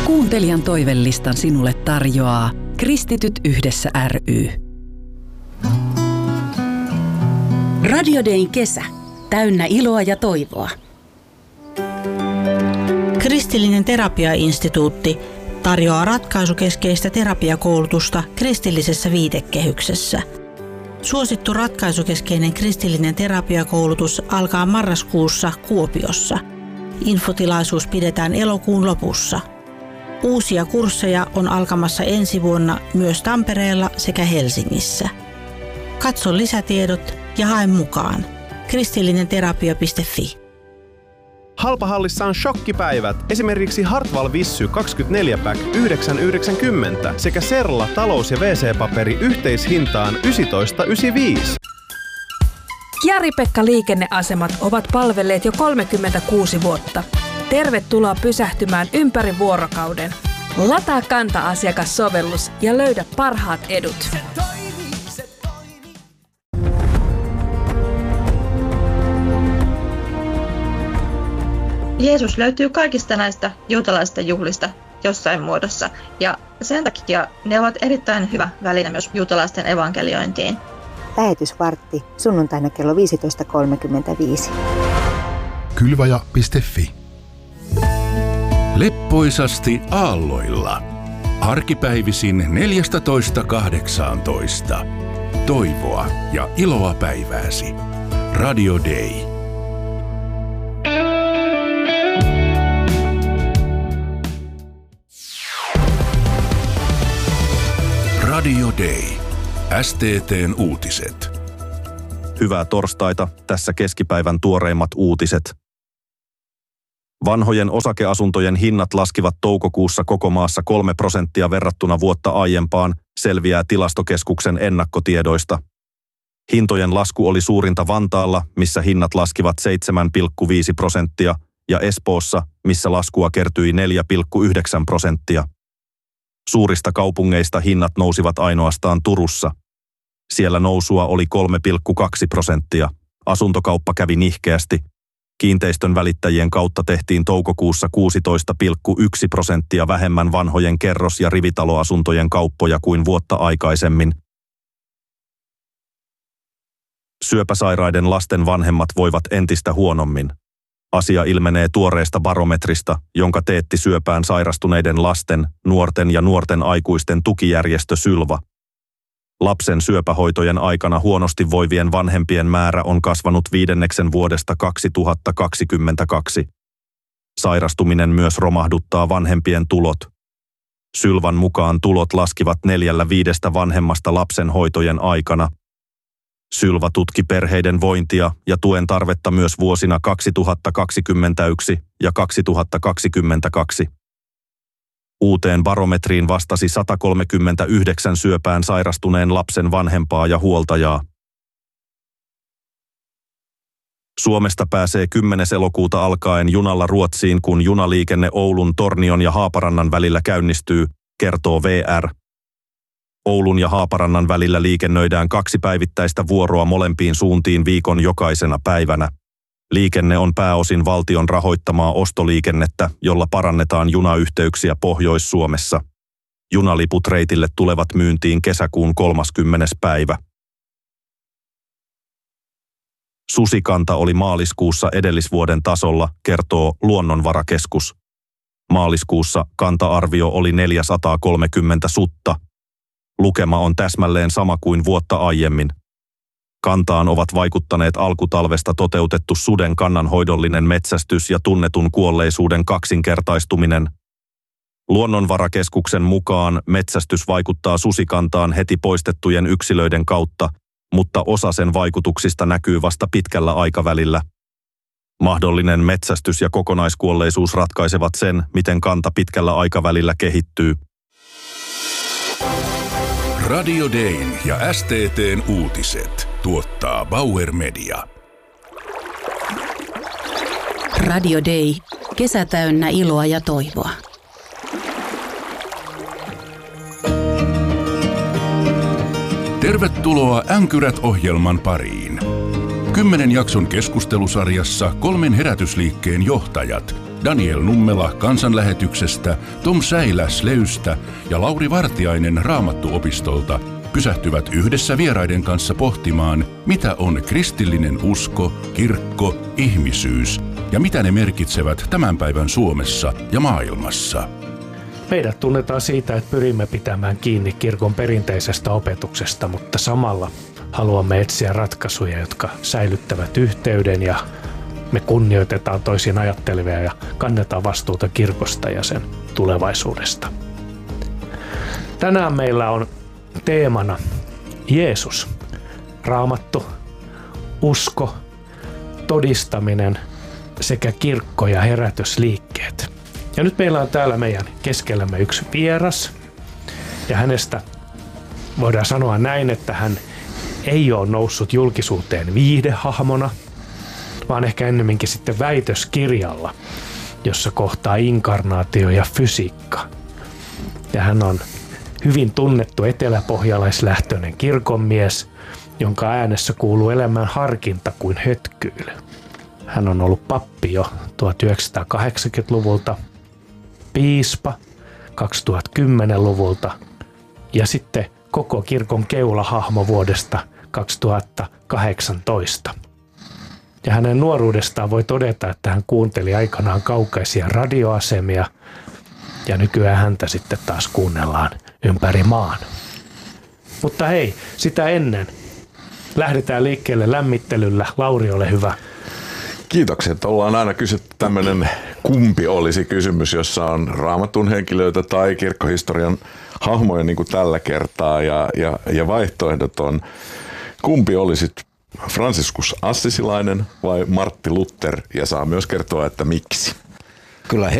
Kuuntelijan toivelistan sinulle tarjoaa Kristityt yhdessä ry. Radio Dayn kesä. Täynnä iloa ja toivoa. Kristillinen terapiainstituutti tarjoaa ratkaisukeskeistä terapiakoulutusta kristillisessä viitekehyksessä. Suosittu ratkaisukeskeinen kristillinen terapiakoulutus alkaa marraskuussa Kuopiossa. Infotilaisuus pidetään elokuun lopussa. Uusia kursseja on alkamassa ensi vuonna myös Tampereella sekä Helsingissä. Katso lisätiedot ja hae mukaan. kristillinenterapia.fi. Halpahallissa on shokkipäivät. Esimerkiksi Hartwall Vissy 24-pack 9,90 sekä Serla talous- ja WC-paperi yhteishintaan 19,95. Jari-Pekka liikenneasemat ovat palvelleet jo 36 vuotta. Tervetuloa pysähtymään ympäri vuorokauden. Lataa Kanta-asiakassovellus ja löydä parhaat edut. Jeesus löytyy kaikista näistä juutalaisista juhlista jossain muodossa, ja sen takia ne ovat erittäin hyvä väline myös juutalaisten evankeliointiin. Lähetysvartti sunnuntaina kello 15.35. Kylvaja.fi. Leppoisasti aalloilla. Arkipäivisin 14.18. Toivoa ja iloa päivääsi. Radio Day. Radio Day. STT:n uutiset. Hyvää torstaita, tässä keskipäivän tuoreimmat uutiset. Vanhojen osakeasuntojen hinnat laskivat toukokuussa koko maassa 3% verrattuna vuotta aiempaan, selviää Tilastokeskuksen ennakkotiedoista. Hintojen lasku oli suurinta Vantaalla, missä hinnat laskivat 7,5%, ja Espoossa, missä laskua kertyi 4,9%. Suurista kaupungeista hinnat nousivat ainoastaan Turussa. Siellä nousua oli 3,2%. Asuntokauppa kävi nihkeästi. Kiinteistön välittäjien kautta tehtiin toukokuussa 16,1% vähemmän vanhojen kerros- ja rivitaloasuntojen kauppoja kuin vuotta aikaisemmin. Syöpäsairaiden lasten vanhemmat voivat entistä huonommin. Asia ilmenee tuoreesta barometrista, jonka teetti syöpään sairastuneiden lasten, nuorten ja nuorten aikuisten tukijärjestö Sylva. Lapsen syöpähoitojen aikana huonosti voivien vanhempien määrä on kasvanut 5 vuodesta 2022. Sairastuminen myös romahduttaa vanhempien tulot. Sylvan mukaan tulot laskivat 4/5 vanhemmasta lapsen hoitojen aikana. Sylva tutki perheiden vointia ja tuen tarvetta myös vuosina 2021 ja 2022. Uuteen barometriin vastasi 139 syöpään sairastuneen lapsen vanhempaa ja huoltajaa. Suomesta pääsee 10. elokuuta alkaen junalla Ruotsiin, kun junaliikenne Oulun, Tornion ja Haaparannan välillä käynnistyy, kertoo VR. Oulun ja Haaparannan välillä liikennöidään 2 päivittäistä vuoroa molempiin suuntiin viikon jokaisena päivänä. Liikenne on pääosin valtion rahoittamaa ostoliikennettä, jolla parannetaan junayhteyksiä Pohjois-Suomessa. Junaliput reitille tulevat myyntiin kesäkuun 30. päivä. Susikanta oli maaliskuussa edellisvuoden tasolla, kertoo Luonnonvarakeskus. Maaliskuussa kanta-arvio oli 430 sutta. Lukema on täsmälleen sama kuin vuotta aiemmin. Kantaan ovat vaikuttaneet alkutalvesta toteutettu suden kannanhoidollinen metsästys ja tunnetun kuolleisuuden kaksinkertaistuminen. Luonnonvarakeskuksen mukaan metsästys vaikuttaa susikantaan heti poistettujen yksilöiden kautta, mutta osa sen vaikutuksista näkyy vasta pitkällä aikavälillä. Mahdollinen metsästys ja kokonaiskuolleisuus ratkaisevat sen, miten kanta pitkällä aikavälillä kehittyy. Radio Dayn ja STT:n uutiset tuottaa Bauer Media. Radio Day. Kesä täynnä iloa ja toivoa. Tervetuloa Änkyrät-ohjelman pariin. 10 jakson keskustelusarjassa 3 herätysliikkeen johtajat Daniel Nummela kansanlähetyksestä, Tom Säilä Sleystä ja Lauri Vartiainen Raamattuopistolta pysähtyvät yhdessä vieraiden kanssa pohtimaan, mitä on kristillinen usko, kirkko, ihmisyys ja mitä ne merkitsevät tämän päivän Suomessa ja maailmassa. Meidät tunnetaan siitä, että pyrimme pitämään kiinni kirkon perinteisestä opetuksesta, mutta samalla haluamme etsiä ratkaisuja, jotka säilyttävät yhteyden ja me kunnioitetaan toisin ajattelevia ja kannetaan vastuuta kirkosta ja sen tulevaisuudesta. Tänään meillä on teemana Jeesus, Raamattu, usko, todistaminen sekä kirkko ja herätysliikkeet. Ja nyt meillä on täällä meidän keskellämme yksi vieras ja hänestä voidaan sanoa näin, että hän ei ole noussut julkisuuteen viihdehahmona, vaan ehkä ennemminkin sitten väitöskirjalla, jossa kohtaa inkarnaatio ja fysiikka. Ja hän on hyvin tunnettu eteläpohjalaislähtöinen kirkonmies, jonka äänessä kuuluu elämän harkinta kuin hötkyily. Hän on ollut pappi jo 1980-luvulta, piispa 2010-luvulta ja sitten koko kirkon keulahahmo vuodesta 2018. Ja hänen nuoruudestaan voi todeta, että hän kuunteli aikanaan kaukaisia radioasemia ja nykyään häntä sitten taas kuunnellaan ympäri maan. Mutta hei, sitä ennen lähdetään liikkeelle lämmittelyllä. Lauri, ole hyvä. Kiitokset. Ollaan aina kysytty tämmöinen kumpi olisi kysymys, jossa on Raamatun henkilöitä tai kirkkohistorian hahmoja niin kuin tällä kertaa. Ja vaihtoehdot on, kumpi olisit Franciscus Assisilainen vai Martti Luther, ja saa myös kertoa, että miksi. Kyllä